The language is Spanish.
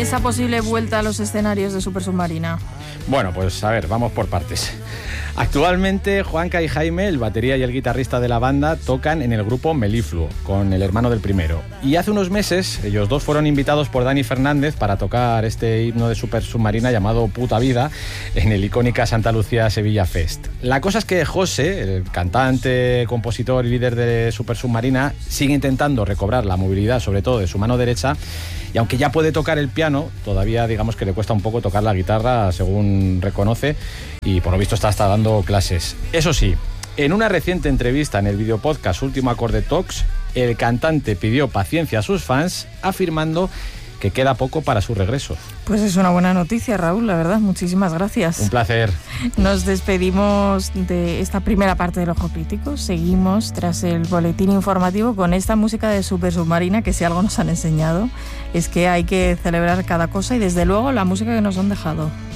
de esa posible vuelta a los escenarios de Super Submarina? Bueno, pues a ver, vamos por partes. Actualmente Juanca y Jaime, el batería y el guitarrista de la banda, tocan en el grupo Melifluo, con el hermano del primero. Y hace unos meses ellos dos fueron invitados por Dani Fernández para tocar este himno de Super Submarina llamado Puta Vida en el icónica Santa Lucía Sevilla Fest. La cosa es que José, el cantante, compositor y líder de Super Submarina, sigue intentando recobrar la movilidad, sobre todo de su mano derecha, y aunque ya puede tocar el piano, todavía digamos que le cuesta un poco tocar la guitarra, según reconoce, y por lo visto está hasta dando clases. Eso sí, en una reciente entrevista en el videopodcast Último Acorde Talks, el cantante pidió paciencia a sus fans, afirmando que queda poco para su regreso. Pues es una buena noticia, Raúl, la verdad. Muchísimas gracias. Un placer. Nos despedimos de esta primera parte del Ojo Crítico. Seguimos tras el boletín informativo con esta música de Super Submarina, que si algo nos han enseñado es que hay que celebrar cada cosa y desde luego la música que nos han dejado.